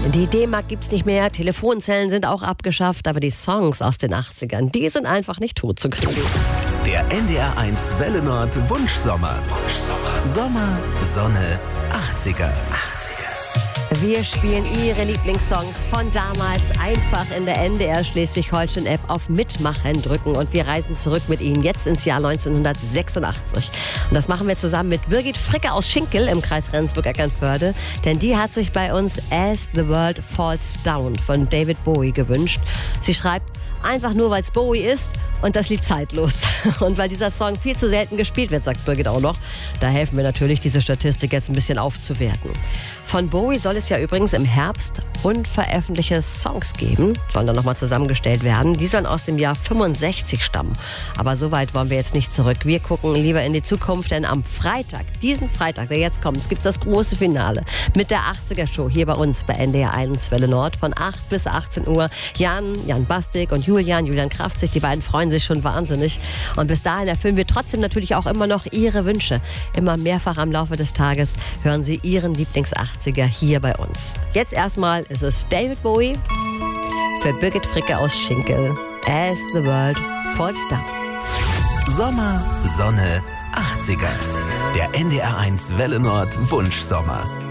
Die D-Mark gibt's nicht mehr, Telefonzellen sind auch abgeschafft, aber die Songs aus den 80ern, die sind einfach nicht tot zu kriegen. Der NDR1 Welle Nord Wunschsommer. Sommer, Sonne, 80er. Wir spielen Ihre Lieblingssongs von damals einfach in der NDR Schleswig-Holstein-App auf Mitmachen drücken und wir reisen zurück mit Ihnen jetzt ins Jahr 1986. Und das machen wir zusammen mit Birgit Fricke aus Schinkel im Kreis Rendsburg-Eckernförde, denn die hat sich bei uns As the World Falls Down von David Bowie gewünscht. Sie schreibt, einfach nur weil es Bowie ist und das Lied zeitlos. Und weil dieser Song viel zu selten gespielt wird, sagt Birgit auch noch, da helfen wir natürlich, diese Statistik jetzt ein bisschen aufzuwerten. Von Bowie soll es ja übrigens im Herbst unveröffentlichte Songs geben, sollen dann nochmal zusammengestellt werden. Die sollen aus dem Jahr 65 stammen. Aber so weit wollen wir jetzt nicht zurück. Wir gucken lieber in die Zukunft, denn am Freitag, diesen Freitag, der jetzt kommt, gibt es das große Finale mit der 80er-Show hier bei uns bei NDR1 Welle Nord von 8 bis 18 Uhr. Jan Bastik und Julian Kraftzig, die beiden freuen sich schon wahnsinnig. Und bis dahin erfüllen wir trotzdem natürlich auch immer noch Ihre Wünsche. Immer mehrfach am Laufe des Tages hören Sie Ihren Lieblings-80er hier bei uns. Jetzt erstmal ist es David Bowie für Birgit Fricke aus Schinkel. As the World Falls Down. Sommer, Sonne, 80er. Der NDR1 Welle Nord Wunschsommer.